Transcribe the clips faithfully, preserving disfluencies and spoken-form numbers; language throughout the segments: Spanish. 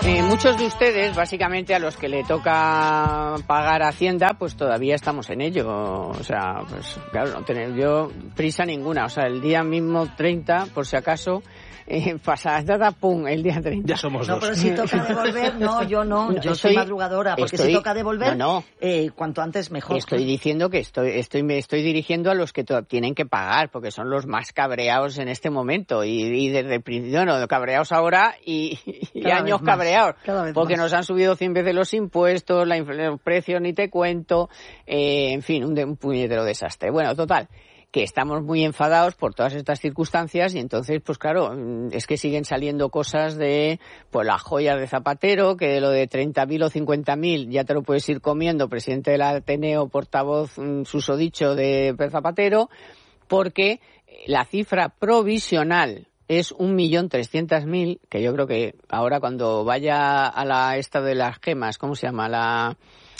Eh, muchos de ustedes, básicamente a los que le toca pagar Hacienda, pues todavía estamos en ello. O sea, pues claro, no tener yo prisa ninguna. O sea, el día mismo treinta, por si acaso, eh, pasa, dada, pum, el día treinta. Ya somos no, dos. No, pero si toca devolver, no, yo no, yo estoy, soy madrugadora, porque estoy, si toca devolver, no, no. Eh, cuanto antes mejor. Estoy diciendo que estoy, estoy, me estoy dirigiendo a los que to- tienen que pagar, porque son los más cabreados en este momento, y, y desde el principio, no, cabreados ahora y, y años cabreados, porque más. nos han subido cien veces los impuestos, la infl- los precios ni te cuento, eh, en fin, un, de, un puñetero desastre. Bueno, total, que estamos muy enfadados por todas estas circunstancias y entonces, pues claro, es que siguen saliendo cosas de, pues las joyas de Zapatero, que de lo de treinta mil o cincuenta mil ya te lo puedes ir comiendo, presidente del Ateneo, portavoz susodicho de Zapatero, porque la cifra provisional es un millón trescientos mil, que yo creo que ahora cuando vaya a la esta de las gemas, ¿cómo se llama? La...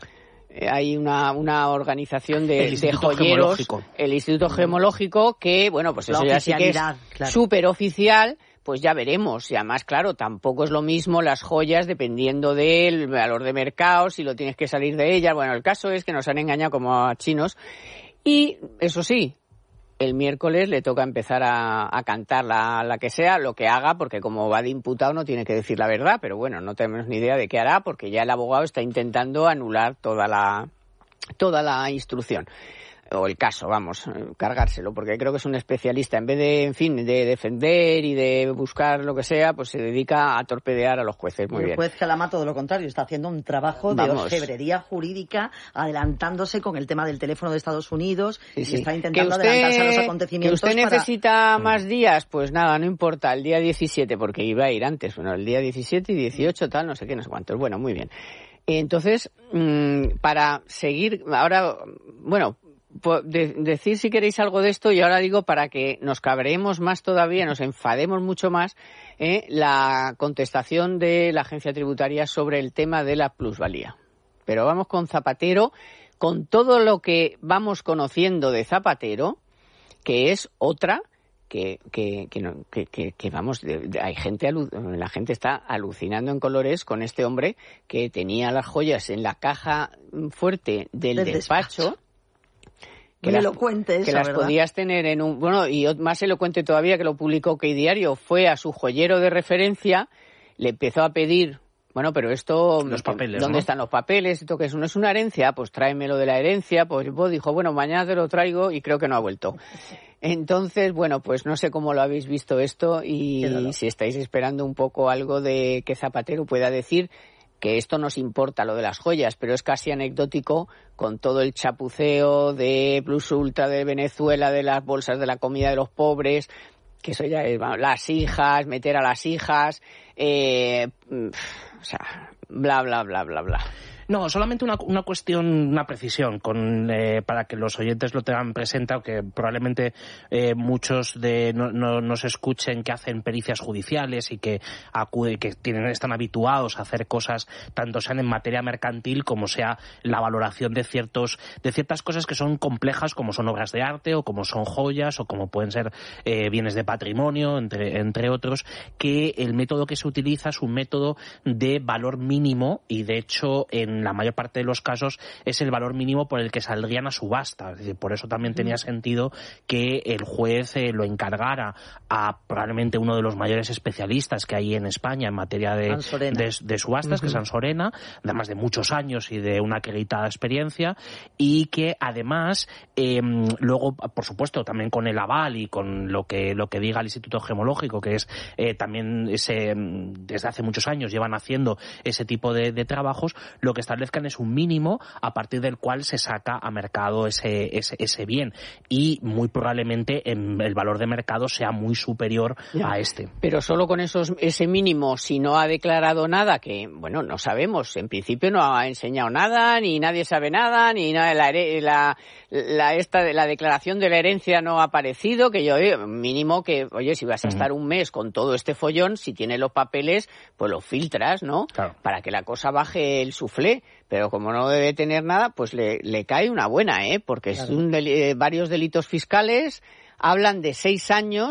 Hay una, una organización de, de joyeros, el Instituto Gemológico, que, bueno, pues eso ya sí que es claro. Súper oficial, pues ya veremos. Y además, claro, tampoco es lo mismo las joyas dependiendo del valor de mercado, si lo tienes que salir de ellas. Bueno, el caso es que nos han engañado como a chinos. Y, eso sí, el miércoles le toca empezar a, a cantar la, la que sea, lo que haga, porque como va de imputado no tiene que decir la verdad, pero bueno, no tenemos ni idea de qué hará, porque ya el abogado está intentando anular toda la, toda la instrucción. O el caso, vamos, cargárselo, porque creo que es un especialista. En vez de, en fin, de defender y de buscar lo que sea, pues se dedica a torpedear a los jueces. Muy el bien. juez Calama, todo lo contrario, está haciendo un trabajo de vamos. orfebrería jurídica, adelantándose con el tema del teléfono de Estados Unidos, sí, sí. y está intentando usted, adelantarse a los acontecimientos. ¿Que usted para... necesita más días? Pues nada, no importa, el día diecisiete, porque iba a ir antes. Bueno, el día diecisiete y dieciocho, tal, no sé qué, no sé cuántos. Bueno, muy bien. Entonces, mmm, para seguir, ahora, bueno... De, decir si queréis algo de esto, y ahora digo para que nos cabreemos más todavía, nos enfademos mucho más, eh, la contestación de la agencia tributaria sobre el tema de la plusvalía. Pero vamos con Zapatero, con todo lo que vamos conociendo de Zapatero, que es otra que que que, no, que, que, que vamos, de, de, hay gente, la gente está alucinando en colores con este hombre que tenía las joyas en la caja fuerte del, del despacho. despacho Que las, elocuente que esa, las ¿verdad? podías tener en un... Bueno, y más elocuente todavía, que lo publicó OK Diario, fue a su joyero de referencia, le empezó a pedir, bueno, pero esto... Los papeles, ¿Dónde ¿no? están los papeles? ¿Esto que es? ¿No es una herencia? Pues tráemelo de la herencia. Pues vos dijo, bueno, mañana te lo traigo, y creo que no ha vuelto. Entonces, bueno, pues no sé cómo lo habéis visto esto, y si estáis esperando un poco algo de que Zapatero pueda decir... que esto nos importa, lo de las joyas, pero es casi anecdótico con todo el chapuceo de Plus Ultra de Venezuela, de las bolsas de la comida de los pobres, que eso ya es, bueno, las hijas, meter a las hijas, eh, o sea, bla, bla, bla, bla, bla. No, solamente una, una cuestión, una precisión, con, eh, para que los oyentes lo tengan presente, aunque probablemente eh, muchos de no, no, nos escuchen que hacen pericias judiciales y que acuden, que tienen, están habituados a hacer cosas, tanto sean en materia mercantil como sea la valoración de ciertos, de ciertas cosas que son complejas, como son obras de arte o como son joyas o como pueden ser eh, bienes de patrimonio, entre, entre otros, que el método que se utiliza es un método de valor mínimo y de hecho en la mayor parte de los casos es el valor mínimo por el que saldrían a subasta. Es decir, por eso también tenía sentido que el juez eh, lo encargara a probablemente uno de los mayores especialistas que hay en España en materia de, de, de subastas, uh-huh. que es Ansorena, además de muchos años y de una acreditada experiencia, y que además eh, luego, por supuesto, también con el aval y con lo que lo que diga el Instituto Gemológico, que es eh, también ese, desde hace muchos años llevan haciendo ese tipo de, de trabajos, lo que establezcan es un mínimo a partir del cual se saca a mercado ese, ese, ese bien, y muy probablemente en el valor de mercado sea muy superior ya. a este. Pero solo con esos, ese mínimo, si no ha declarado nada, que bueno, no sabemos, en principio no ha enseñado nada, ni nadie sabe nada, ni nada, la, la, la, esta, la declaración de la herencia no ha aparecido, que yo mínimo que, oye, si vas a estar un mes con todo este follón, si tienes los papeles, pues los filtras, ¿no? Claro. Para que la cosa baje el suflé. Pero como no debe tener nada, pues le, le cae una buena, ¿eh? Porque claro. es un del, eh, varios delitos fiscales, hablan de seis años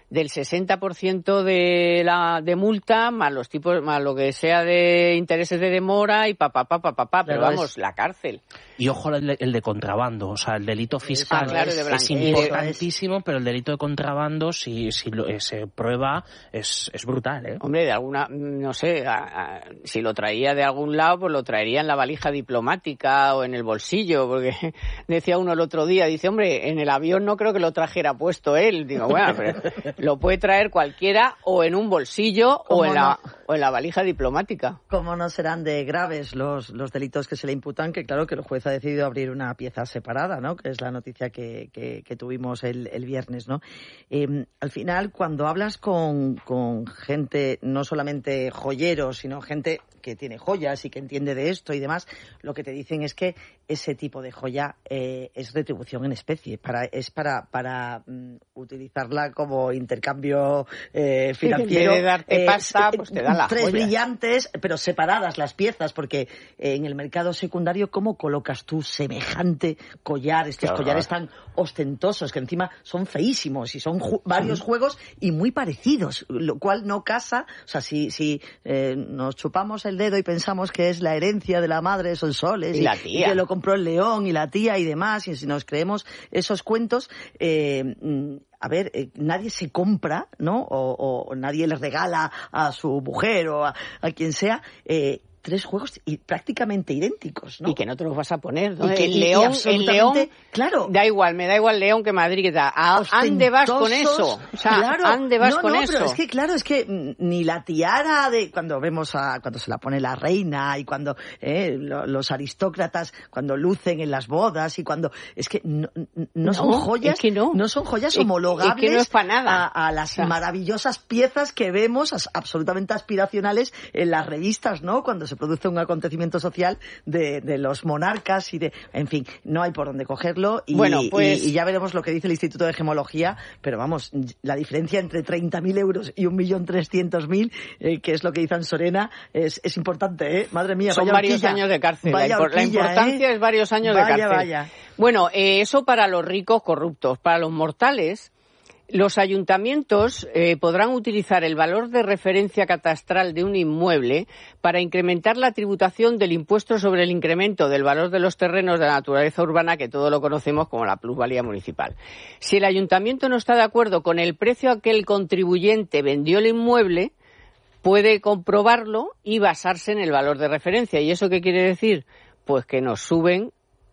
del sesenta por ciento de la de multa más los tipos más lo que sea de intereses de demora y papá papá papá pero vamos es... la cárcel. Y ojo el, el de contrabando, o sea, el delito fiscal claro, es, es importantísimo, pero el delito de contrabando si si lo, se prueba es es brutal, ¿eh? Hombre, de alguna no sé, a, a, si lo traía de algún lado, pues lo traería en la valija diplomática o en el bolsillo, porque decía uno el otro día, dice, hombre, en el avión no creo que lo trajera puesto él. Digo, bueno, pero lo puede traer cualquiera o en un bolsillo o en, no? la, o en la valija diplomática. ¿Cómo no serán de graves los, los delitos que se le imputan? Que claro que el juez ha decidido abrir una pieza separada, ¿no? Que es la noticia que, que, que tuvimos el, el viernes, ¿no? Eh, al final, cuando hablas con, con gente, no solamente joyeros, sino gente que tiene joyas y que entiende de esto y demás, lo que te dicen es que ese tipo de joya eh, es retribución en especie, para, es para, para um, utilizarla como intercambio eh, financiero. En vez de darte eh, pasta, pues te da la tres joya. Brillantes, pero separadas las piezas, porque eh, en el mercado secundario, ¿cómo colocas tú semejante collar? Estos claro, collares tan ostentosos, que encima son feísimos y son ju- varios uh-huh. juegos y muy parecidos, lo cual no casa. O sea, si, si eh, nos chupamos el dedo y pensamos que es la herencia de la madre de Sonsoles y, y, la tía. y que lo compró el león y la tía y demás, y si nos creemos esos cuentos, eh, a ver, eh, nadie se compra, ¿no? O, o nadie le regala a su mujer o a, a quien sea eh, tres juegos y prácticamente idénticos, ¿no? Y que no te los vas a poner, ¿no? Y que, el León, y el León, claro. Da igual, me da igual León que Madrid, que da. ¿A dónde vas con eso? O sea, claro. ¿a dónde vas no, con no, eso? Pero es que, claro, es que ni la tiara de cuando vemos a, cuando se la pone la reina y cuando eh, lo, los aristócratas, cuando lucen en las bodas y cuando, es que no, no, no son joyas, es que no. no son joyas es, homologables es que no es para nada. A, a las o sea, maravillosas piezas que vemos as, absolutamente aspiracionales en las revistas, ¿no? Cuando se produce un acontecimiento social de, de los monarcas y de, en fin, no hay por dónde cogerlo y, bueno, pues... y, y ya veremos lo que dice el Instituto de Gemología, pero vamos, la diferencia entre treinta mil euros y un millón trescientos mil, eh, que es lo que dice Ansorena, es, es importante, ¿eh? Madre mía, son vaya varios horquilla, años de cárcel. Vaya la, horquilla, la importancia ¿eh? es varios años vaya, de cárcel. Vaya. Bueno, eh, eso para los ricos corruptos. Para los mortales, los ayuntamientos eh, podrán utilizar el valor de referencia catastral de un inmueble para incrementar la tributación del impuesto sobre el incremento del valor de los terrenos de la naturaleza urbana, que todos lo conocemos como la plusvalía municipal. Si el ayuntamiento no está de acuerdo con el precio a que el contribuyente vendió el inmueble, puede comprobarlo y basarse en el valor de referencia. ¿Y eso qué quiere decir? Pues que nos suben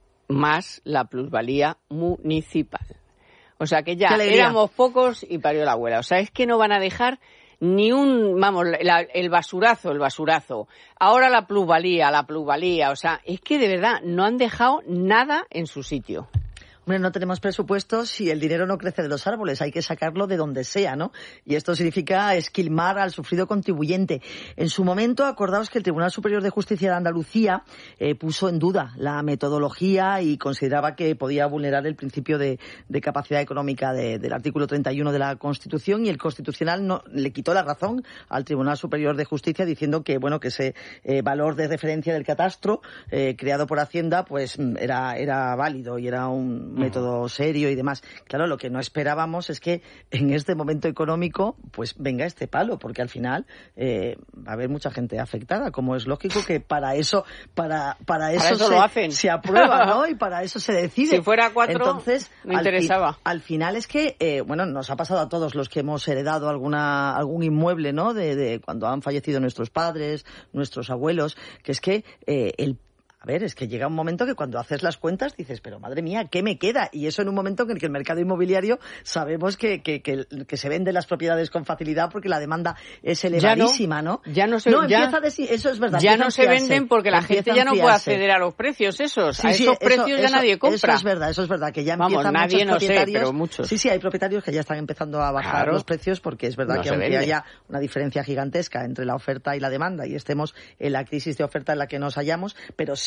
más la plusvalía municipal. O sea que ya éramos pocos y parió la abuela. O sea, es que no van a dejar ni un, vamos, la, el basurazo, el basurazo. Ahora la plusvalía, la plusvalía. O sea, es que de verdad no han dejado nada en su sitio. Hombre, no tenemos presupuestos y el dinero no crece de los árboles, hay que sacarlo de donde sea, ¿no? Y esto significa esquilmar al sufrido contribuyente. En su momento, acordaos que el Tribunal Superior de Justicia de Andalucía eh, puso en duda la metodología y consideraba que podía vulnerar el principio de, de capacidad económica de, del artículo treinta y uno de la Constitución, y el Constitucional no, le quitó la razón al Tribunal Superior de Justicia diciendo que, bueno, que ese eh, valor de referencia del catastro eh, creado por Hacienda, pues era, era válido y era un método serio y demás. Claro, lo que no esperábamos es que en este momento económico pues venga este palo, porque al final eh, va a haber mucha gente afectada, como es lógico que para eso para para eso, para eso se, lo hacen. se aprueba, ¿no? Y para eso se decide. Si fuera cuatro, entonces no interesaba. Al, fi- al final es que eh, bueno, nos ha pasado a todos los que hemos heredado alguna algún inmueble, ¿no? De, de cuando han fallecido nuestros padres, nuestros abuelos, que es que eh, el A ver, es que llega un momento que cuando haces las cuentas dices, pero madre mía, ¿qué me queda? Y eso en un momento en el que el mercado inmobiliario sabemos que, que, que, que se venden las propiedades con facilidad porque la demanda es elevadísima, ya no, ¿no? Ya no se, no, ya, empieza a decir, eso es verdad. Ya no se venden porque la gente ya no puede acceder a los precios esos. Sí, a sí, esos eso, precios ya eso, nadie compra. Eso es verdad, eso es verdad, que ya Vamos, empiezan nadie, muchos no propietarios. Sé, pero muchos. Sí, sí, hay propietarios que ya están empezando a bajar claro. los precios porque es verdad no que aunque vende. haya una diferencia gigantesca entre la oferta y la demanda y estemos en la crisis de oferta en la que nos hallamos, pero sí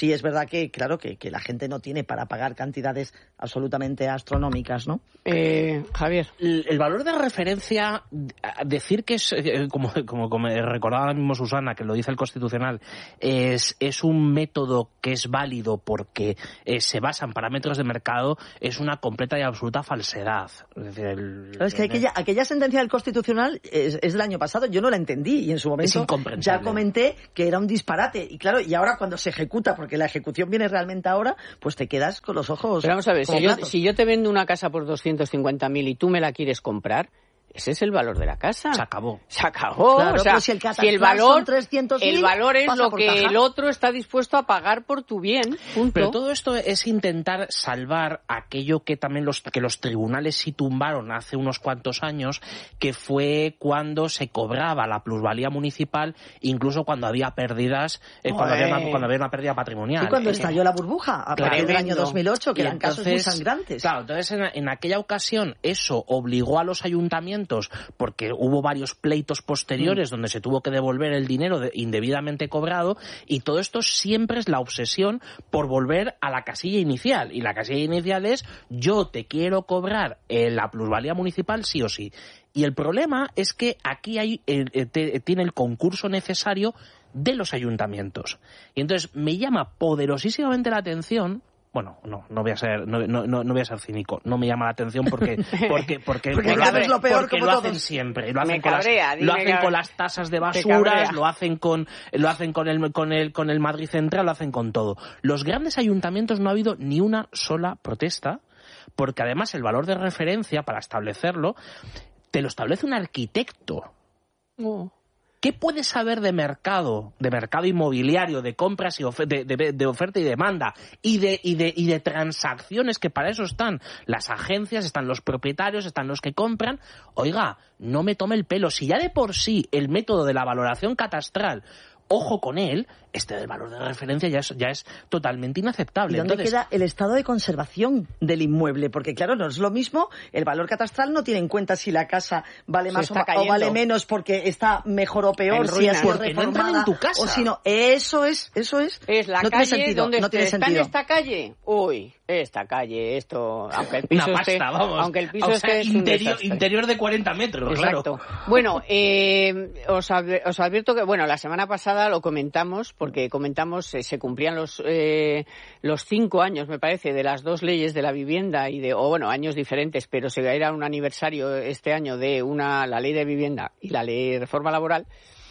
sí es verdad que, claro, que, que la gente no tiene para pagar cantidades absolutamente astronómicas, ¿no? Eh, Javier. El, el valor de referencia, decir que es, como, como, como recordaba ahora mismo Susana, que lo dice el Constitucional, es, es un método que es válido porque eh, se basa en parámetros de mercado, es una completa y absoluta falsedad. Es decir, el, Claro, es que aquella, aquella sentencia del Constitucional es, es del año pasado, yo no la entendí y en su momento ya comenté que era un disparate. Y claro, y ahora cuando se ejecuta, porque la ejecución viene realmente ahora, pues te quedas con los ojos. Pero vamos a ver, si yo, si yo te vendo una casa por doscientos cincuenta mil y tú me la quieres comprar, ese es el valor de la casa. Se acabó. Se acabó. Claro, o sea, pues si el, si el valor, trescientos mil, el valor es lo que caja. El otro está dispuesto a pagar por tu bien. Punto. Pero todo esto es intentar salvar aquello que también los, que los tribunales sí tumbaron hace unos cuantos años, que fue cuando se cobraba la plusvalía municipal, incluso cuando había pérdidas, eh, cuando, había una, cuando había una pérdida patrimonial. Y cuando estalló la burbuja, a partir del año dos mil ocho, que y eran entonces, casos muy sangrantes. Claro, entonces en, en aquella ocasión eso obligó a los ayuntamientos, porque hubo varios pleitos posteriores mm. donde se tuvo que devolver el dinero de, indebidamente cobrado, y todo esto siempre es la obsesión por volver a la casilla inicial, y la casilla inicial es yo te quiero cobrar eh, la plusvalía municipal sí o sí. Y el problema es que aquí hay eh, te, tiene el concurso necesario de los ayuntamientos. Y entonces me llama poderosísimamente la atención. Bueno, no, no voy a ser, no, no, no voy a ser cínico. No me llama la atención porque, porque, porque, porque, porque es lo peor, porque como lo todos. hacen siempre. Lo hacen, me con, cabrea, las, lo hacen con las tasas de basuras, lo hacen con, lo hacen con el, con el, con el Madrid Central, lo hacen con todo. Los grandes ayuntamientos no ha habido ni una sola protesta, porque además el valor de referencia para establecerlo te lo establece un arquitecto. Oh. ¿Qué puedes saber de mercado, de mercado inmobiliario, de compras y of- de, de, de oferta y demanda y de, y, de, y de transacciones, que para eso están las agencias, están los propietarios, están los que compran? Oiga, no me tome el pelo. Si ya de por sí el método de la valoración catastral, ojo con él, este del valor de referencia ya es, ya es totalmente inaceptable. ¿Y dónde Entonces, queda el estado de conservación del inmueble? Porque claro, no es lo mismo, el valor catastral no tiene en cuenta si la casa vale más o, o vale menos porque está mejor o peor, si ha sido porque reformada, no entran en tu casa. o si no. Eso es, eso es. Es la no calle tiene sentido, donde no tiene está sentido. en esta calle. Uy, esta calle, esto, aunque el piso una pasta, esté, vamos. aunque el piso o sea, esté interior, interior de cuarenta metros, exacto. Claro. Bueno, eh, os, adv- os advierto que, bueno, la semana pasada lo comentamos, porque comentamos, eh, se cumplían los eh, los cinco años, me parece, de las dos leyes de la vivienda y de, o bueno, años diferentes, pero se era un aniversario este año de una la ley de vivienda y la ley de reforma laboral.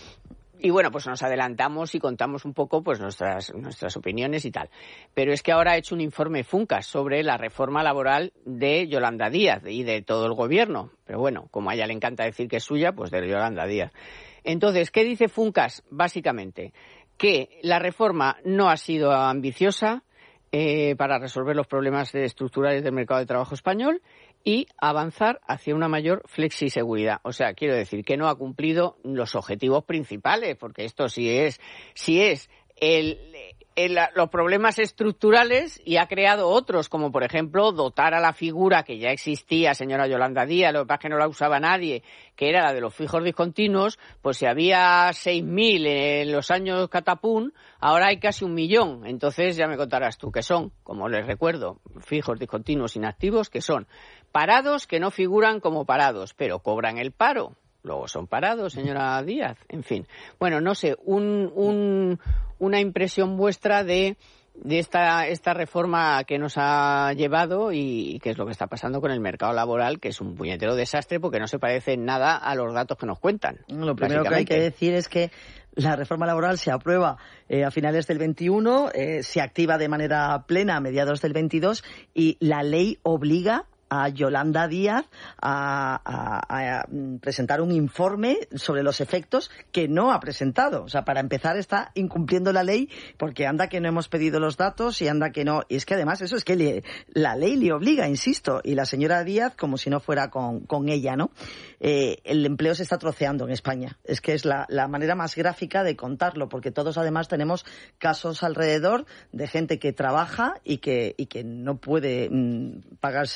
Y bueno, pues nos adelantamos y contamos un poco pues nuestras nuestras opiniones y tal. Pero es que ahora ha hecho un informe Funcas sobre la reforma laboral de Yolanda Díaz y de todo el gobierno. Pero bueno, como a ella le encanta decir que es suya, pues de Yolanda Díaz. Entonces, ¿qué dice Funcas? Básicamente, que la reforma no ha sido ambiciosa eh, para resolver los problemas estructurales del mercado de trabajo español y avanzar hacia una mayor flexiseguridad. O sea, quiero decir que no ha cumplido los objetivos principales, porque esto sí es, sí es el, el, los problemas estructurales y ha creado otros, como por ejemplo dotar a la figura que ya existía, señora Yolanda Díaz, lo que pasa es que no la usaba nadie, que era la de los fijos discontinuos. Pues si había seis mil en los años catapún, ahora hay casi un millón. Entonces ya me contarás tú qué son, como les recuerdo, fijos discontinuos inactivos, que son parados que no figuran como parados, pero cobran el paro. Luego son parados, señora Díaz. En fin. Bueno, no sé, un, un, una impresión vuestra de, de esta, esta reforma que nos ha llevado y, y qué es lo que está pasando con el mercado laboral, que es un puñetero desastre porque no se parece en nada a los datos que nos cuentan. Lo primero que hay que decir es que la reforma laboral se aprueba eh, a finales del veintiuno, eh, se activa de manera plena a mediados del veintidós y la ley obliga a Yolanda Díaz a, a, a presentar un informe sobre los efectos que no ha presentado. O sea, para empezar está incumpliendo la ley porque anda que no hemos pedido los datos y anda que no. Y es que además eso es que le, la ley le obliga, insisto, y la señora Díaz como si no fuera con, con ella, ¿no? Eh, el empleo se está troceando en España. Es que es la, la manera más gráfica de contarlo, porque todos además tenemos casos alrededor de gente que trabaja y que, y que no puede mm, pagarse un alquiler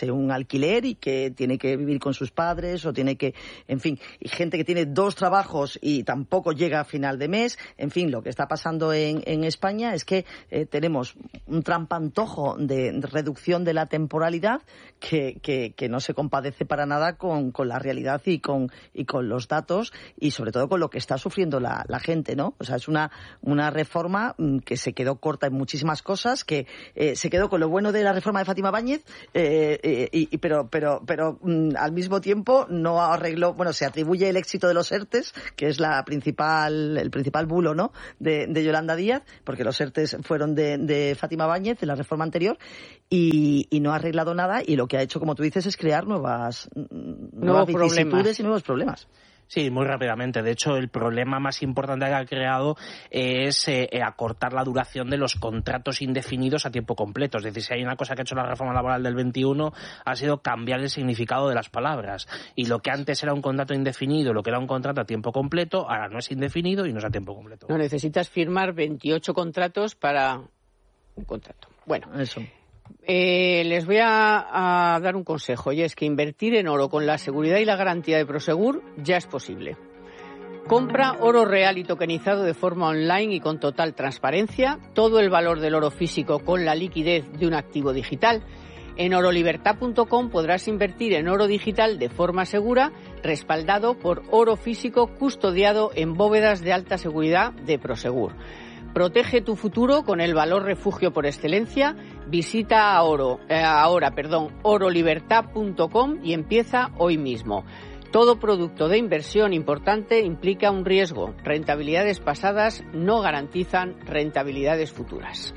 alquiler y que tiene que vivir con sus padres o tiene que, en fin, y gente que tiene dos trabajos y tampoco llega a final de mes. En fin, lo que está pasando en, en España es que eh, tenemos un trampantojo de reducción de la temporalidad que, que, que no se compadece para nada con, con la realidad y con, y con los datos y sobre todo con lo que está sufriendo la, la gente, ¿no? O sea, es una, una reforma que se quedó corta en muchísimas cosas, que eh, se quedó con lo bueno de la reforma de Fátima Báñez, eh, eh, y, pero, pero, pero mm, al mismo tiempo no arregló, bueno, se atribuye el éxito de los ERTES, que es la principal, el principal bulo, ¿no?, de, de Yolanda Díaz, porque los ERTES fueron de, de Fátima Báñez, de la reforma anterior, y, y no ha arreglado nada, y lo que ha hecho, como tú dices, es crear nuevas, nuevas vicisitudes y nuevos problemas. Sí, muy rápidamente. De hecho, el problema más importante que ha creado es eh, acortar la duración de los contratos indefinidos a tiempo completo. Es decir, si hay una cosa que ha hecho la reforma laboral del veintiuno ha sido cambiar el significado de las palabras. Y lo que antes era un contrato indefinido, lo que era un contrato a tiempo completo, ahora no es indefinido y no es a tiempo completo. No, necesitas firmar veintiocho contratos para un contrato. Bueno, eso. Eh, les voy a, a dar un consejo, y es que invertir en oro con la seguridad y la garantía de Prosegur ya es posible. Compra oro real y tokenizado de forma online y con total transparencia, todo el valor del oro físico con la liquidez de un activo digital. En orolibertad punto com podrás invertir en oro digital de forma segura, respaldado por oro físico custodiado en bóvedas de alta seguridad de Prosegur. Protege tu futuro con el valor refugio por excelencia. Visita a oro, eh, ahora perdón, orolibertad punto com y empieza hoy mismo. Todo producto de inversión importante implica un riesgo. Rentabilidades pasadas no garantizan rentabilidades futuras.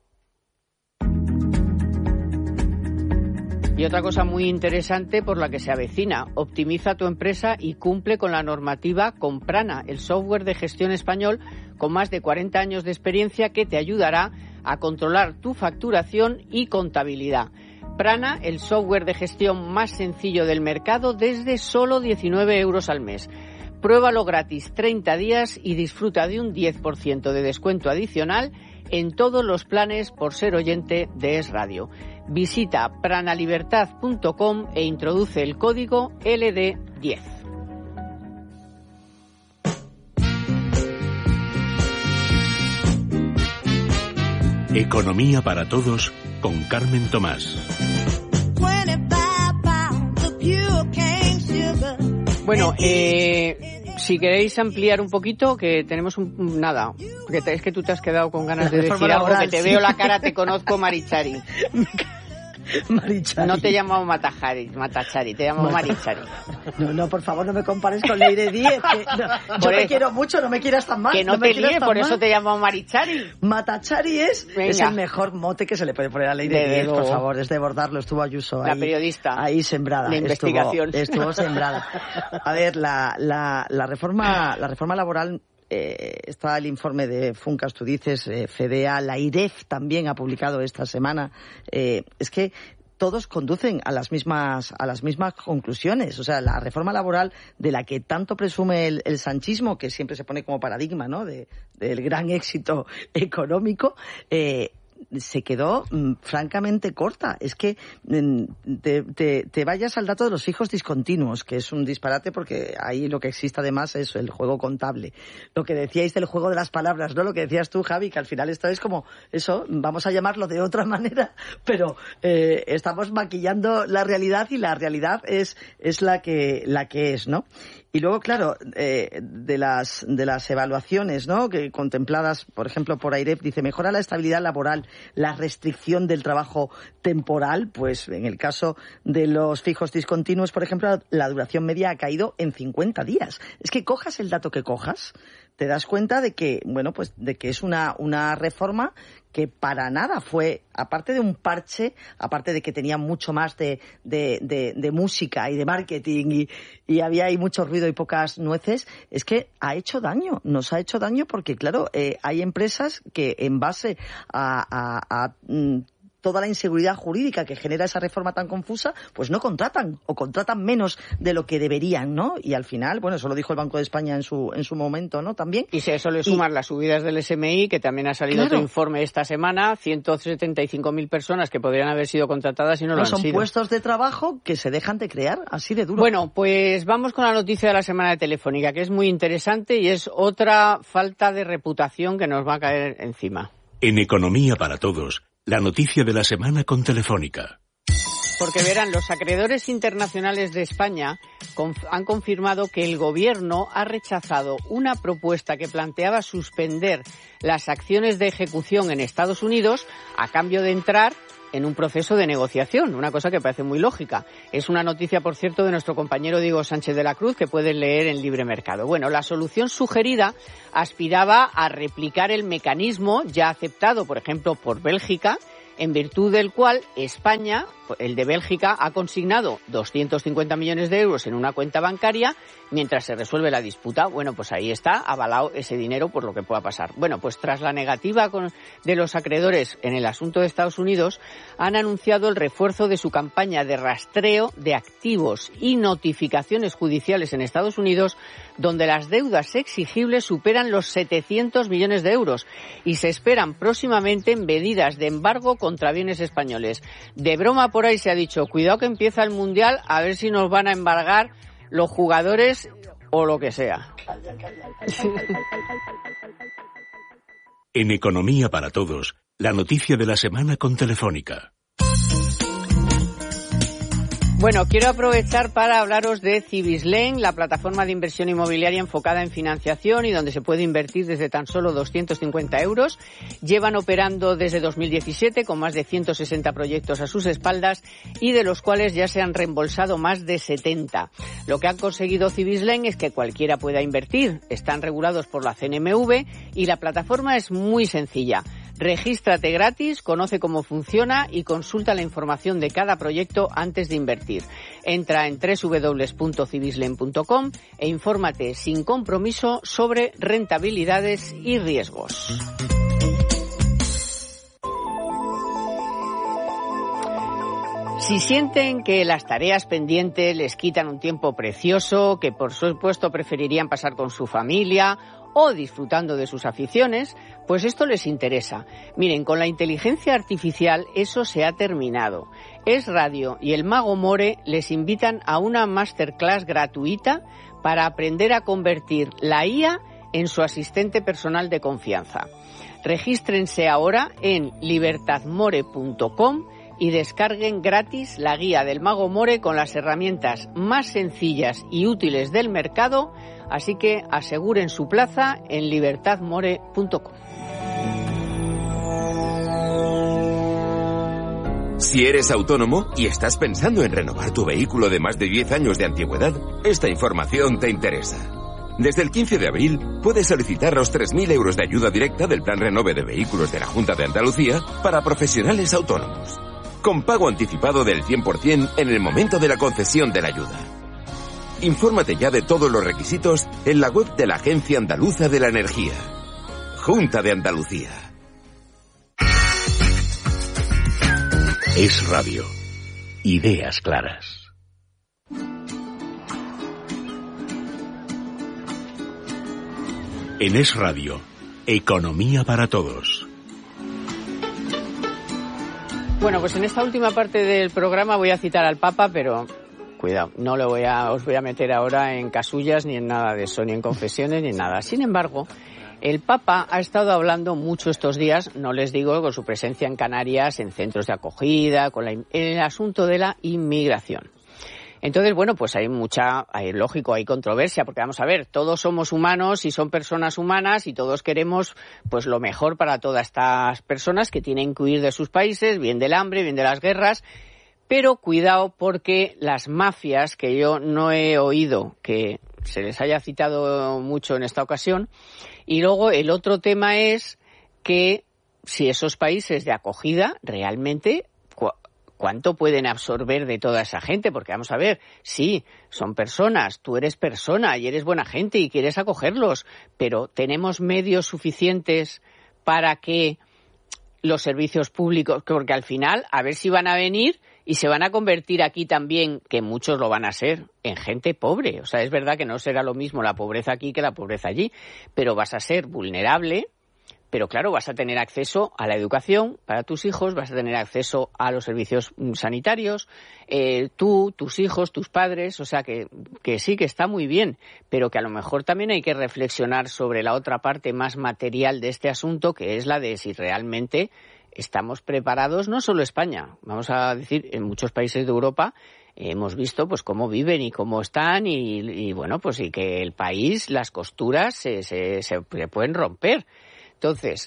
Y otra cosa muy interesante por la que se avecina: optimiza tu empresa y cumple con la normativa con Prana, el software de gestión español con más de cuarenta años de experiencia que te ayudará a controlar tu facturación y contabilidad. Prana, el software de gestión más sencillo del mercado desde solo diecinueve euros al mes. Pruébalo gratis treinta días y disfruta de un diez por ciento de descuento adicional en todos los planes por ser oyente de Es Radio. Visita pranalibertad punto com e introduce el código L D diez. Economía para todos con Carmen Tomás. Bueno, eh, si queréis ampliar un poquito, que tenemos un, nada, porque es que tú te has quedado con ganas de decir algo, que te veo la cara, te conozco, Marichari. Marichari. No te llamo Matachari, Matachari, te llamo Marichari. No, no, por favor, no me compares con Leire diez. Que, no, yo te quiero mucho, no me quieras tan mal. Que no, no te líe, por mal. Eso te llamo Marichari. Matachari es, es el mejor mote que se le puede poner a Leire diez, por favor, es de bordarlo. Estuvo Ayuso ahí. La periodista. Ahí sembrada. De investigación. Estuvo, estuvo sembrada. A ver, la, la, la, reforma, la reforma laboral... Eh, está el informe de Funcas, tú dices, eh, FEDEA, la IREF también ha publicado esta semana. Eh, es que todos conducen a las mismas a las mismas conclusiones. O sea, la reforma laboral de la que tanto presume el, el sanchismo, que siempre se pone como paradigma, ¿no?, de, del gran éxito económico, eh, se quedó mm, francamente corta. Es que mm, te, te, te vayas al dato de los fijos discontinuos, que es un disparate porque ahí lo que existe además es el juego contable. Lo que decíais del juego de las palabras, ¿no? Lo que decías tú, Javi, que al final esto es como eso, vamos a llamarlo de otra manera, pero eh, estamos maquillando la realidad y la realidad es, es la que, la que es, ¿no? Y luego, claro, eh, de las de las evaluaciones, ¿no?, que contempladas, por ejemplo, por AIREF, dice mejora la estabilidad laboral, la restricción del trabajo temporal. Pues en el caso de los fijos discontinuos, por ejemplo, la duración media ha caído en cincuenta días. Es que cojas el dato que cojas, te das cuenta de que, bueno, pues de que es una una reforma que para nada fue, aparte de un parche, aparte de que tenía mucho más de, de, de, de música y de marketing y, y había ahí mucho ruido y pocas nueces, es que ha hecho daño, nos ha hecho daño porque, claro, eh, hay empresas que en base a, a, a toda la inseguridad jurídica que genera esa reforma tan confusa, pues no contratan o contratan menos de lo que deberían, ¿no? Y al final, bueno, eso lo dijo el Banco de España en su en su momento, ¿no? También. Y si a eso le suman y... las subidas del S M I, que también ha salido claro. otro informe esta semana, ciento setenta y cinco mil personas que podrían haber sido contratadas y no, no lo han son sido. Son puestos de trabajo que se dejan de crear, así de duro. Bueno, pues vamos con la noticia de la semana de Telefónica, que es muy interesante y es otra falta de reputación que nos va a caer encima. En Economía para Todos, la noticia de la semana con Telefónica. Porque verán, los acreedores internacionales de España conf- han confirmado que el Gobierno ha rechazado una propuesta que planteaba suspender las acciones de ejecución en Estados Unidos a cambio de entrar en un proceso de negociación, una cosa que parece muy lógica. Es una noticia, por cierto, de nuestro compañero Diego Sánchez de la Cruz, que pueden leer en Libre Mercado. Bueno, la solución sugerida aspiraba a replicar el mecanismo ya aceptado, por ejemplo, por Bélgica, en virtud del cual España, el de Bélgica, ha consignado doscientos cincuenta millones de euros en una cuenta bancaria mientras se resuelve la disputa. Bueno, pues ahí está avalado ese dinero por lo que pueda pasar. Bueno, pues tras la negativa con, de los acreedores en el asunto de Estados Unidos, han anunciado el refuerzo de su campaña de rastreo de activos y notificaciones judiciales en Estados Unidos, donde las deudas exigibles superan los setecientos millones de euros y se esperan próximamente medidas de embargo contra bienes españoles. De broma por ahí se ha dicho, cuidado que empieza el Mundial, a ver si nos van a embargar los jugadores o lo que sea. En Economía para Todos, la noticia de la semana con Telefónica. Bueno, quiero aprovechar para hablaros de Cibislen, la plataforma de inversión inmobiliaria enfocada en financiación y donde se puede invertir desde tan solo doscientos cincuenta euros. Llevan operando desde dos mil diecisiete con más de ciento sesenta proyectos a sus espaldas y de los cuales ya se han reembolsado más de setenta. Lo que han conseguido Cibislen es que cualquiera pueda invertir. Están regulados por la C N M V y la plataforma es muy sencilla. Regístrate gratis, conoce cómo funciona y consulta la información de cada proyecto antes de invertir. Entra en doble u doble u doble u punto cibislen punto com e infórmate sin compromiso sobre rentabilidades y riesgos. Si sienten que las tareas pendientes les quitan un tiempo precioso, que por supuesto preferirían pasar con su familia o disfrutando de sus aficiones, pues esto les interesa. Miren, con la inteligencia artificial eso se ha terminado. Es Radio y el Mago More les invitan a una masterclass gratuita para aprender a convertir la I A en su asistente personal de confianza. Regístrense ahora en libertad more punto com y descarguen gratis la guía del Mago More con las herramientas más sencillas y útiles del mercado, así que aseguren su plaza en libertad more punto com. Si eres autónomo y estás pensando en renovar tu vehículo de más de diez años de antigüedad, esta información te interesa. Desde el quince de abril puedes solicitar los tres mil euros de ayuda directa del Plan Renove de Vehículos de la Junta de Andalucía para profesionales autónomos, con pago anticipado del cien por ciento en el momento de la concesión de la ayuda. Infórmate ya de todos los requisitos en la web de la Agencia Andaluza de la Energía. Junta de Andalucía. Es Radio. Ideas claras. En Es Radio, Economía para Todos. Bueno, pues en esta última parte del programa voy a citar al Papa, pero cuidado, no lo voy a, os voy a meter ahora en casullas ni en nada de eso, ni en confesiones ni en nada. Sin embargo, el Papa ha estado hablando mucho estos días, no les digo, con su presencia en Canarias, en centros de acogida, con la, en el asunto de la inmigración. Entonces, bueno, pues hay mucha, hay, lógico, hay controversia, porque vamos a ver, todos somos humanos y son personas humanas y todos queremos pues lo mejor para todas estas personas que tienen que huir de sus países, bien del hambre, bien de las guerras, pero cuidado porque las mafias, que yo no he oído que se les haya citado mucho en esta ocasión, y luego el otro tema es que si esos países de acogida realmente ¿cuánto pueden absorber de toda esa gente? Porque vamos a ver, sí, son personas, tú eres persona y eres buena gente y quieres acogerlos, pero ¿tenemos medios suficientes para que los servicios públicos, porque al final, a ver si van a venir y se van a convertir aquí también, que muchos lo van a ser, en gente pobre. O sea, es verdad que no será lo mismo la pobreza aquí que la pobreza allí, pero vas a ser vulnerable. Pero claro, vas a tener acceso a la educación para tus hijos, vas a tener acceso a los servicios sanitarios, eh, tú, tus hijos, tus padres, o sea que, que sí, que está muy bien, pero que a lo mejor también hay que reflexionar sobre la otra parte más material de este asunto, que es la de si realmente estamos preparados, no solo España, vamos a decir, en muchos países de Europa, hemos visto pues cómo viven y cómo están y, y bueno, pues y que el país, las costuras se, se, se pueden romper. Entonces,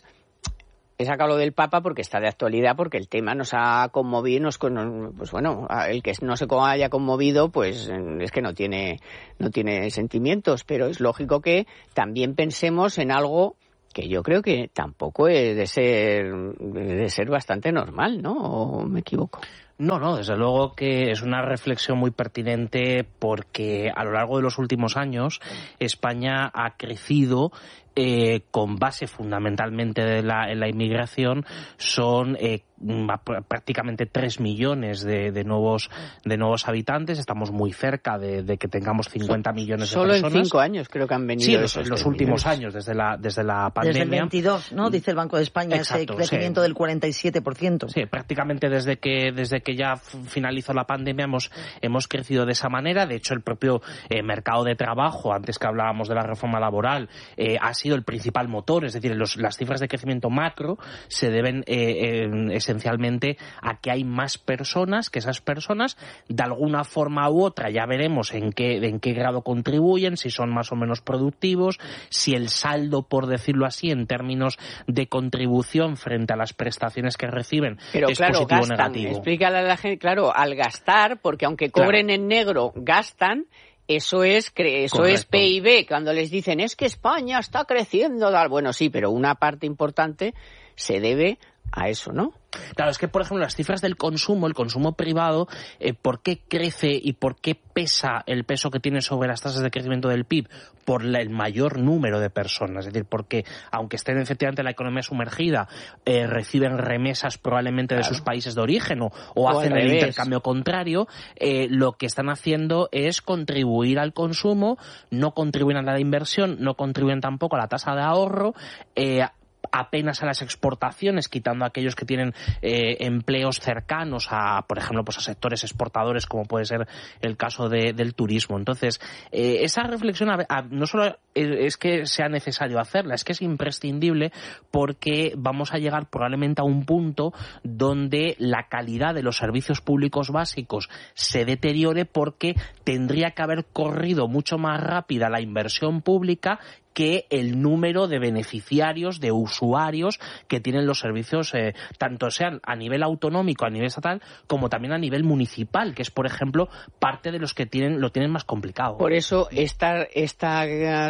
he sacado lo del Papa porque está de actualidad, porque el tema nos ha conmovido, nos, pues bueno, el que no se haya conmovido, pues es que no tiene, no tiene sentimientos, pero es lógico que también pensemos en algo que yo creo que tampoco es de ser, de ser bastante normal, ¿no? ¿O me equivoco? No, no, desde luego que es una reflexión muy pertinente porque a lo largo de los últimos años España ha crecido eh, con base fundamentalmente de la, en la inmigración. Son eh, prácticamente tres millones de, de nuevos de nuevos habitantes. Estamos muy cerca de, de que tengamos cincuenta millones de Solo personas. Solo en cinco años creo que han venido. Sí, en los, en los últimos millones. años, desde la, desde la pandemia. Desde el veintidós, ¿no? Dice el Banco de España, Exacto, ese crecimiento sí. del cuarenta y siete por ciento. Sí, prácticamente desde que desde que ya finalizó la pandemia hemos hemos crecido de esa manera. De hecho, el propio eh, mercado de trabajo, antes que hablábamos de la reforma laboral, eh, ha sido el principal motor. Es decir, los, las cifras de crecimiento macro se deben eh, eh, esencialmente a que hay más personas, que esas personas, de alguna forma u otra, ya veremos en qué, en qué grado contribuyen, si son más o menos productivos, si el saldo, por decirlo así, en términos de contribución frente a las prestaciones que reciben, Pero es claro, positivo gastan. o negativo. Explícale a la gente, claro, al gastar, porque aunque cobren claro. en negro, gastan. Eso es eso es P I B. Cuando les dicen es que España está creciendo, bueno, sí, pero una parte importante se debe a eso, ¿no? Claro, es que, por ejemplo, las cifras del consumo, el consumo privado, eh, ¿por qué crece y por qué pesa el peso que tiene sobre las tasas de crecimiento del P I B? Por la, el mayor número de personas. Es decir, porque aunque estén efectivamente en la economía sumergida, eh, reciben remesas probablemente de claro. sus países de origen o, o, o hacen el intercambio contrario, eh, lo que están haciendo es contribuir al consumo, no contribuyen a la inversión, no contribuyen tampoco a la tasa de ahorro, eh, apenas a las exportaciones, quitando a aquellos que tienen eh, empleos cercanos a, por ejemplo, pues a sectores exportadores, como puede ser el caso de, del turismo. Entonces, eh, esa reflexión a, a, no solo es que sea necesario hacerla, es que es imprescindible, porque vamos a llegar probablemente a un punto donde la calidad de los servicios públicos básicos se deteriore, porque tendría que haber corrido mucho más rápida la inversión pública que el número de beneficiarios, de usuarios que tienen los servicios, eh, tanto sean a nivel autonómico, a nivel estatal, como también a nivel municipal, que es, por ejemplo, parte de los que tienen lo tienen más complicado. Por eso esta, esta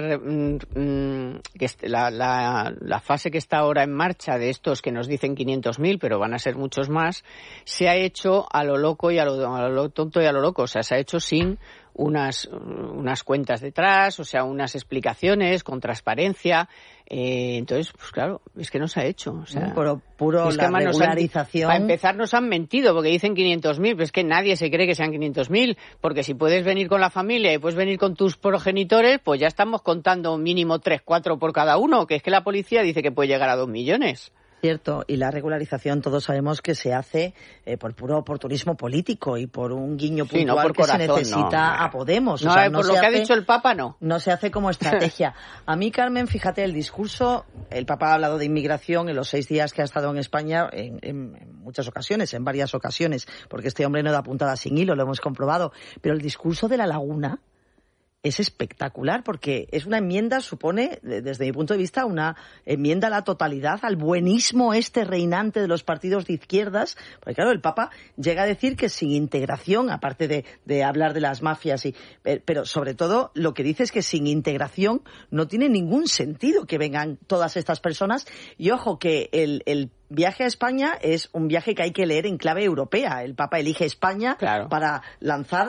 mm, la, la, la fase que está ahora en marcha de estos que nos dicen quinientos mil, pero van a ser muchos más, se ha hecho a lo loco y a lo, a lo tonto y a lo loco. O sea, se ha hecho sin unas unas cuentas detrás, o sea, unas explicaciones con transparencia. Eh, entonces, pues claro, es que no se ha hecho. O sea, Pero puro es la que regularización. Han, para empezar, nos han mentido, porque dicen quinientos mil, pero es que nadie se cree que sean quinientos mil, porque si puedes venir con la familia y puedes venir con tus progenitores, pues ya estamos contando mínimo tres, cuatro por cada uno, que es que la policía dice que puede llegar a dos millones. Cierto, y la regularización todos sabemos que se hace eh, por puro oportunismo político y por un guiño puntual sí, no por que corazón, se necesita no. a Podemos. No, o sea, no por lo que hace, ha dicho el Papa, no. No se hace como estrategia. A mí, Carmen, fíjate, el discurso, el Papa ha hablado de inmigración en los seis días que ha estado en España en, en, en muchas ocasiones, en varias ocasiones, porque este hombre no da puntada sin hilo, lo hemos comprobado. Pero el discurso de la laguna es espectacular, porque es una enmienda, supone, desde mi punto de vista, una enmienda a la totalidad, al buenismo este reinante de los partidos de izquierdas, porque claro, el Papa llega a decir que sin integración, aparte de, de hablar de las mafias, y, pero sobre todo lo que dice es que sin integración no tiene ningún sentido que vengan todas estas personas, y ojo que el, el viaje a España es un viaje que hay que leer en clave europea. El Papa elige España claro. para lanzar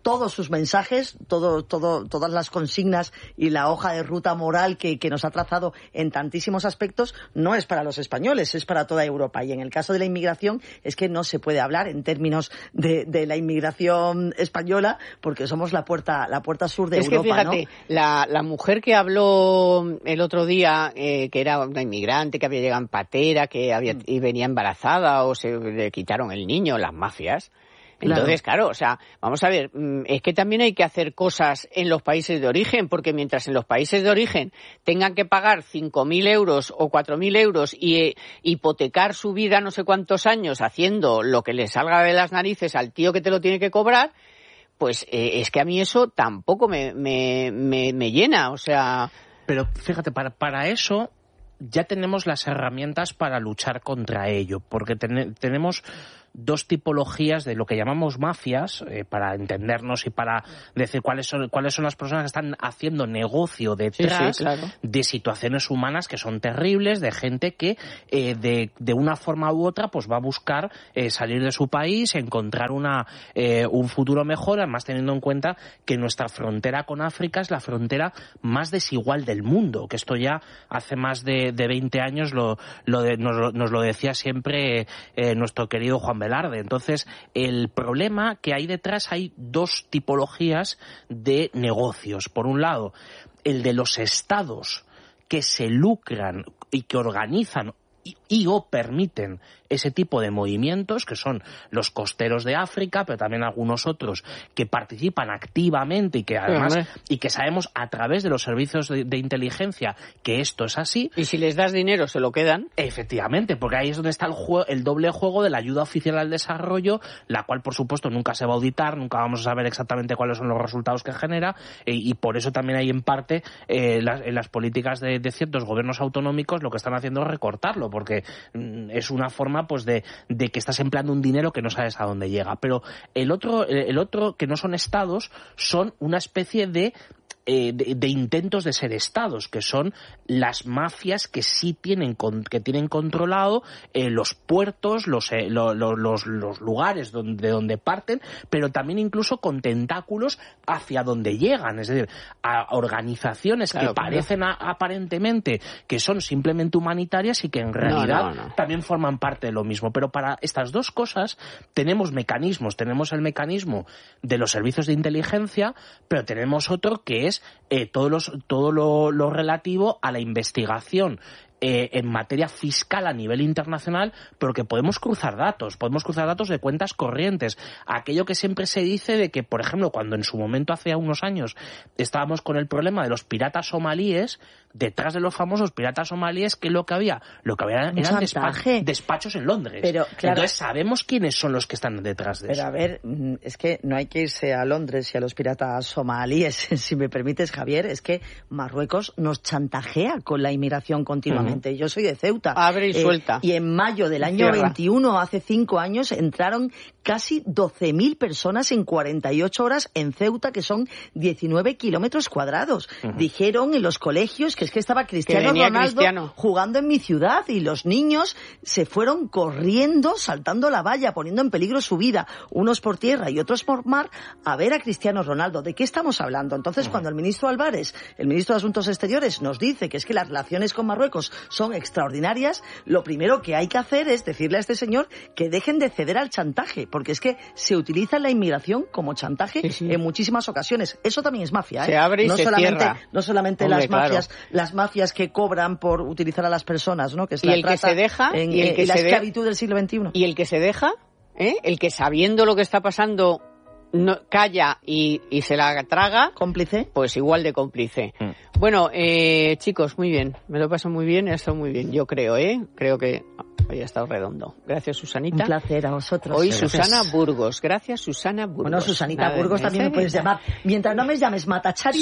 todos sus mensajes, todo, todo, todas las consignas y la hoja de ruta moral que, que nos ha trazado en tantísimos aspectos, no es para los españoles, es para toda Europa. Y en el caso de la inmigración es que no se puede hablar en términos de, de la inmigración española, porque somos la puerta, la puerta sur de es Europa. Es que fíjate, ¿no? la, la mujer que habló el otro día, eh, que era una inmigrante, que había llegado en patera, que había, y venía embarazada o se le quitaron el niño, las mafias. Entonces, claro. claro, o sea, vamos a ver, es que también hay que hacer cosas en los países de origen, porque mientras en los países de origen tengan que pagar cinco mil euros o cuatro mil euros y eh, hipotecar su vida no sé cuántos años haciendo lo que le salga de las narices al tío que te lo tiene que cobrar, pues eh, es que a mí eso tampoco me, me, me, me llena, o sea... Pero fíjate, para, para eso... ya tenemos las herramientas para luchar contra ello, porque ten, tenemos dos tipologías de lo que llamamos mafias, eh, para entendernos y para decir cuáles son cuáles son las personas que están haciendo negocio detrás sí, sí, claro. de situaciones humanas que son terribles, de gente que eh, de, de una forma u otra pues va a buscar eh, salir de su país, encontrar una eh, un futuro mejor, además teniendo en cuenta que nuestra frontera con África es la frontera más desigual del mundo, que esto ya hace más de, de veinte años lo, lo de, nos, nos lo decía siempre eh, nuestro querido Juan Velarde. Entonces, el problema que hay detrás, hay dos tipologías de negocios. Por un lado, el de los estados que se lucran y que organizan y, y o permiten ese tipo de movimientos, que son los costeros de África, pero también algunos otros que participan activamente y que además sí, y que sabemos a través de los servicios de, de inteligencia que esto es así. Y si les das dinero se lo quedan. Efectivamente, porque ahí es donde está el, juego, el doble juego de la ayuda oficial al desarrollo, la cual por supuesto nunca se va a auditar, nunca vamos a saber exactamente cuáles son los resultados que genera, eh, y por eso también hay en parte eh, las, en las políticas de, de ciertos gobiernos autonómicos lo que están haciendo es recortarlo, porque mm, es una forma pues de, de que estás empleando un dinero que no sabes a dónde llega. Pero el otro, el otro que no son estados, son una especie de Eh, de, de intentos de ser estados, que son las mafias que sí tienen con, que tienen controlado eh, los puertos, los, eh, lo, lo, los los lugares donde, de donde parten, pero también incluso con tentáculos hacia donde llegan, es decir, a organizaciones claro, que parecen a, aparentemente que son simplemente humanitarias y que en realidad no, no, no. también forman parte de lo mismo. Pero para estas dos cosas tenemos mecanismos, tenemos el mecanismo de los servicios de inteligencia, pero tenemos otro que es Eh, todo, los, todo lo, lo relativo a la investigación eh, en materia fiscal a nivel internacional, pero que podemos cruzar datos, podemos cruzar datos de cuentas corrientes. Aquello que siempre se dice de que, por ejemplo, cuando en su momento hace unos años estábamos con el problema de los piratas somalíes, detrás de los famosos piratas somalíes, ¿qué es lo que había? Lo que había eran despa- despachos en Londres. Pero, claro, entonces sabemos quiénes son los que están detrás de pero eso. Pero a ver, es que no hay que irse a Londres y a los piratas somalíes, si me permites, Javier, es que Marruecos nos chantajea con la inmigración continuamente. Uh-huh. Yo soy de Ceuta. Abre y eh, suelta. Y en mayo del año Cierra. veintiuno, hace cinco años, entraron casi doce mil personas en cuarenta y ocho horas en Ceuta, que son diecinueve kilómetros cuadrados. Uh-huh. Dijeron en los colegios que es que estaba Cristiano Ronaldo Cristiano. jugando en mi ciudad y los niños se fueron corriendo, saltando la valla, poniendo en peligro su vida, unos por tierra y otros por mar, a ver a Cristiano Ronaldo. ¿De qué estamos hablando? Entonces, uh-huh. cuando el ministro Álvarez, el ministro de Asuntos Exteriores, nos dice que es que las relaciones con Marruecos son extraordinarias, lo primero que hay que hacer es decirle a este señor que dejen de ceder al chantaje, porque es que se utiliza la inmigración como chantaje sí, sí. en muchísimas ocasiones. Eso también es mafia, ¿eh? Se abre y no se solamente, cierra. No solamente Hombre, las mafias, claro. las mafias que cobran por utilizar a las personas, ¿no? Que es y la el trata que se deja en, y, el que y la se esclavitud de... del siglo veintiuno. Y el que se deja, ¿eh? El que sabiendo lo que está pasando no, calla y, y se la traga. ¿Cómplice? Pues igual de cómplice. Mm. Bueno, eh, chicos, muy bien. Me lo paso muy bien, ha estado muy bien. Yo creo, ¿eh? Creo que hoy ha estado redondo. Gracias, Susanita. Un placer a vosotros. Hoy Gracias. Susana Burgos. Gracias, Susana Burgos. Bueno, Susanita Nada, Burgos también me puedes llamar. Mientras no me llames Matachari.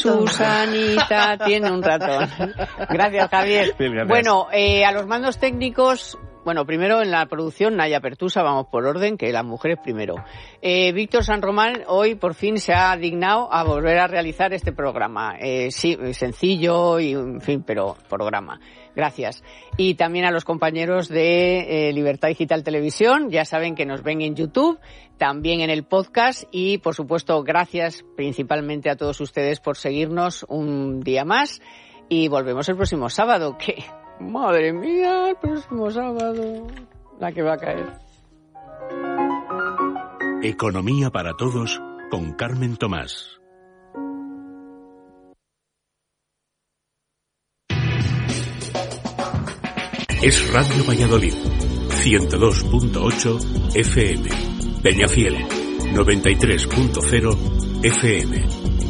Susanita tiene un ratón. Gracias, Javier. Sí, gracias. Bueno, eh, a los mandos técnicos Bueno, primero en la producción, Naya Pertusa, vamos por orden, que las mujeres primero. Eh, Víctor San Román hoy por fin se ha dignado a volver a realizar este programa. Eh, sí, sencillo y, en fin, pero programa. Gracias. Y también a los compañeros de eh, Libertad Digital Televisión, ya saben que nos ven en YouTube, también en el podcast y, por supuesto, gracias principalmente a todos ustedes por seguirnos un día más y volvemos el próximo sábado, que, madre mía, el próximo sábado, la que va a caer. Economía para todos con Carmen Tomás. Es Radio Valladolid, ciento dos punto ocho F M, Peñafiel, noventa y tres punto cero F M.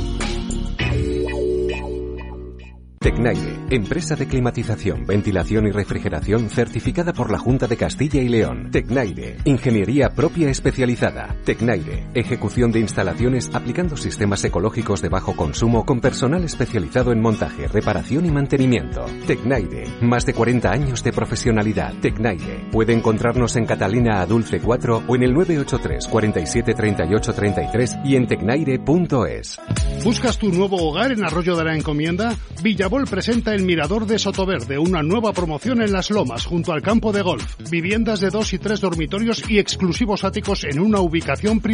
Tecnaire, empresa de climatización, ventilación y refrigeración certificada por la Junta de Castilla y León. Tecnaire, ingeniería propia especializada. Tecnaire, ejecución de instalaciones aplicando sistemas ecológicos de bajo consumo con personal especializado en montaje, reparación y mantenimiento. Tecnaire, más de cuarenta años de profesionalidad. Tecnaire, puede encontrarnos en Catalina Adulce cuatro o en el nueve ocho tres, cuarenta y siete, treinta y ocho, treinta y tres y en tecnaire punto es. ¿Buscas tu nuevo hogar en Arroyo de la Encomienda? Villabol presenta el Mirador de Sotoverde, una nueva promoción en Las Lomas, junto al campo de golf. Viviendas de dos y tres dormitorios y exclusivos áticos en una ubicación privilegiada.